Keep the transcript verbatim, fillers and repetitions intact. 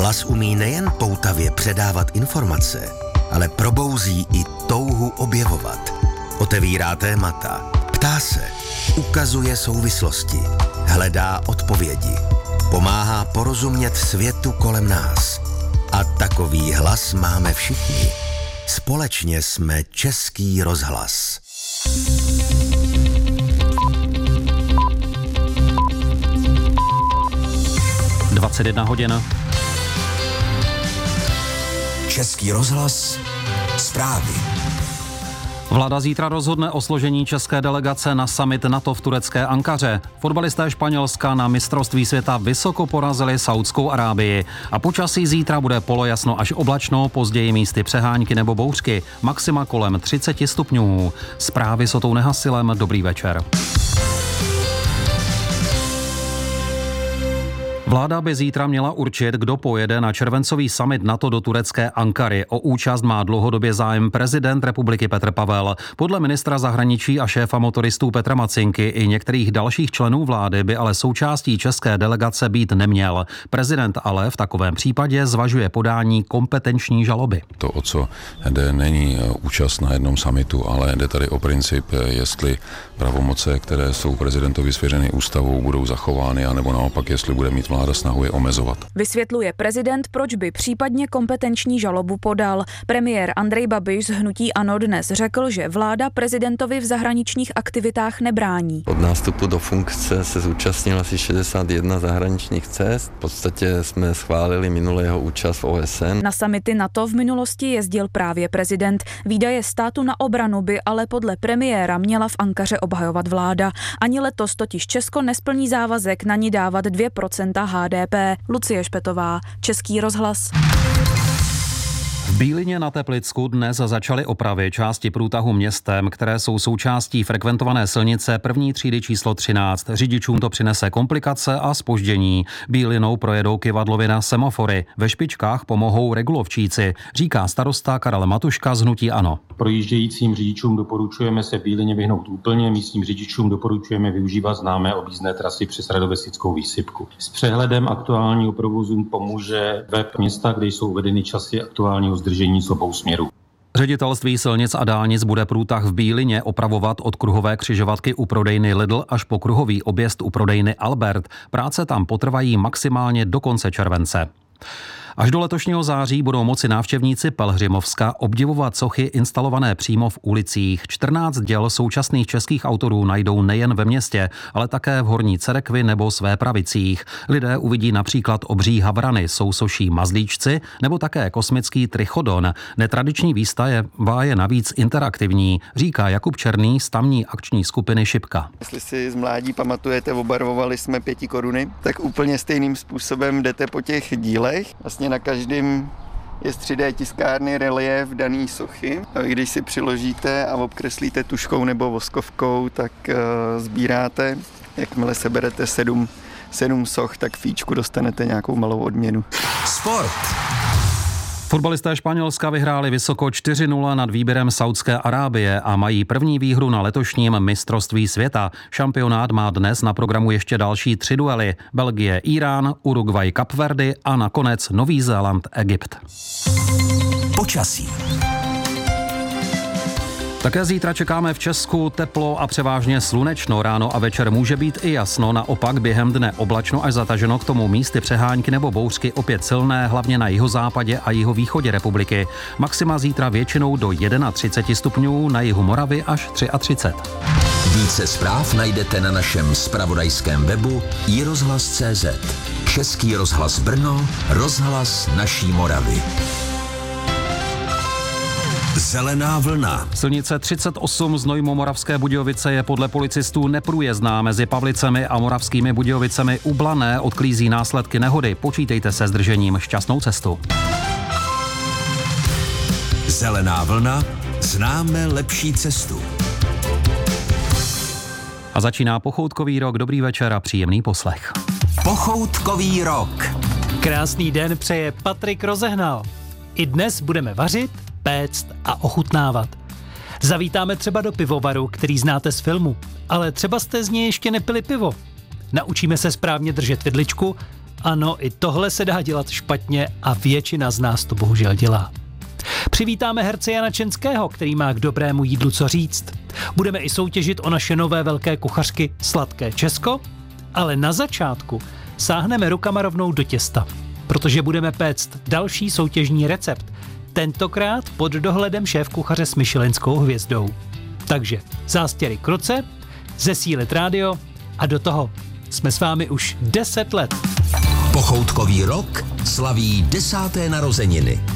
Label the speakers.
Speaker 1: Hlas umí nejen poutavě předávat informace, ale probouzí i touhu objevovat. Otevírá témata, ptá se, ukazuje souvislosti, hledá odpovědi, pomáhá porozumět světu kolem nás. A takový hlas máme všichni. Společně jsme Český rozhlas.
Speaker 2: dvacet jedna hodin.
Speaker 1: Český rozhlas, zprávy.
Speaker 2: Vláda zítra rozhodne o složení české delegace na summit NATO v turecké Ankaře. Fotbalisté Španělska na mistrovství světa vysoko porazili Saudskou Arábii. A počasí zítra bude polojasno až oblačno, později místy přehánky nebo bouřky. Maxima kolem třicet stupňů. Zprávy s Otou Nehasilem, dobrý večer. Vláda by zítra měla určit, kdo pojede na červencový summit NATO do turecké Ankary. O účast má dlouhodobě zájem prezident republiky Petr Pavel. Podle ministra zahraničí a šéfa motoristů Petra Macinky i některých dalších členů vlády by ale součástí české delegace být neměl. Prezident ale v takovém případě zvažuje podání kompetenční žaloby.
Speaker 3: To, o co jde, není účast na jednom summitu, ale jde tady o princip, jestli pravomoce, které jsou prezidentovi svěřeny ústavou, budou zachovány, anebo naopak, jestli bude mít vláda snahu je omezovat.
Speaker 4: Vysvětluje prezident, proč by případně kompetenční žalobu podal. Premiér Andrej Babiš z hnutí ANO dnes řekl, že vláda prezidentovi v zahraničních aktivitách nebrání.
Speaker 5: Od nástupu do funkce se zúčastnil asi šedesát jedna zahraničních cest. V podstatě jsme schválili minulý jeho účast v O S N.
Speaker 4: Na summity NATO v minulosti jezdil právě prezident. Výdaje státu na obranu by ale podle premiéra měla v Ankaře obhajovat vláda. Ani letos totiž Česko nesplní závazek na ní dávat dvě procenta H D P. Lucie Špetová, Český rozhlas.
Speaker 2: V Bílině na Teplicku dnes začaly opravy části průtahu městem, které jsou součástí frekventované silnice první třídy číslo třináct. Řidičům to přinese komplikace a zpoždění. Bílinou projedou kyvadlově na semafory. Ve špičkách pomohou regulovčíci, říká starosta Karel Matuška z hnutí ANO.
Speaker 6: Projíždějícím řidičům doporučujeme se Bílině vyhnout úplně, místním řidičům doporučujeme využívat známé objízdné trasy přes Radovesickou výsypku. S přehledem aktuálního provozu pomůže web města, kde jsou uvedeny časy aktuálního zdržení z obou směrů.
Speaker 2: Ředitelství silnic a dálnic bude průtah v Bílině opravovat od kruhové křižovatky u prodejny Lidl až po kruhový objezd u prodejny Albert. Práce tam potrvají maximálně do konce července. Až do letošního září budou moci návštěvníci Pelhřimovska obdivovat sochy instalované přímo v ulicích. čtrnáct děl současných českých autorů najdou nejen ve městě, ale také v Horní Cerekvi nebo Svépravicích. Lidé uvidí například obří havrany, sousoší mazlíčci nebo také kosmický trichodon. Netradiční výstava je navíc interaktivní, říká Jakub Černý z tamní akční skupiny Šipka.
Speaker 7: Jestli si z mládí pamatujete, obarvovali jsme pěti koruny, tak úplně stejným způsobem jdete po těch dílech. Vlastně na každém je z tři dé tiskárny relief daný sochy. Když si přiložíte a obkreslíte tuškou nebo voskovkou, tak uh, sbíráte. Jakmile seberete sedm, sedm soch, tak fíčku dostanete nějakou malou odměnu.
Speaker 1: Sport.
Speaker 2: Fotbalisté Španělska vyhráli vysoko čtyři nula nad výběrem Saudské Arábie a mají první výhru na letošním mistrovství světa. Šampionát má dnes na programu ještě další tři duely. Belgie, Irán, Uruguay, Kapverdy a nakonec Nový Zéland, Egypt.
Speaker 1: Počasí.
Speaker 2: Také zítra čekáme v Česku teplo a převážně slunečno. Ráno a večer může být i jasno, naopak během dne oblačno až zataženo, k tomu místy přehánky nebo bouřky opět silné, hlavně na jihozápadě a jihovýchodě republiky. Maxima zítra většinou do třicet jedna stupňů, na jihu Moravy až třicet tři.
Speaker 1: Více zpráv najdete na našem zpravodajském webu i rozhlas tečka cé zet. Český rozhlas Brno, rozhlas naší Moravy. Zelená vlna.
Speaker 2: Silnice třicet osm Znojmo Moravské Budějovice je podle policistů neprůjezdná. Mezi Pavlicemi a Moravskými Budějovicemi u Blané odklízí následky nehody. Počítejte se zdržením. Šťastnou cestu.
Speaker 1: Zelená vlna. Známe lepší cestu.
Speaker 2: A začíná pochoutkový rok. Dobrý večer a příjemný poslech.
Speaker 1: Pochoutkový rok.
Speaker 8: Krásný den přeje Patrik Rozehnal. I dnes budeme vařit, péct a ochutnávat. Zavítáme třeba do pivovaru, který znáte z filmu, ale třeba jste z něj ještě nepili pivo. Naučíme se správně držet vidličku Ano, i tohle se dá dělat špatně a většina z nás to bohužel dělá. Přivítáme herce Jana Čenského, který má k dobrému jídlu co říct. Budeme i soutěžit o naše nové velké kuchařky Sladké Česko, ale na začátku sáhneme rukama rovnou do těsta, protože budeme péct další soutěžní recept, tentokrát pod dohledem šéfkuchaře s michelinskou hvězdou. Takže zástěry k ruce, zesílit rádio a do toho. Jsme s vámi už deset let.
Speaker 9: Pochoutkový rok slaví desáté narozeniny.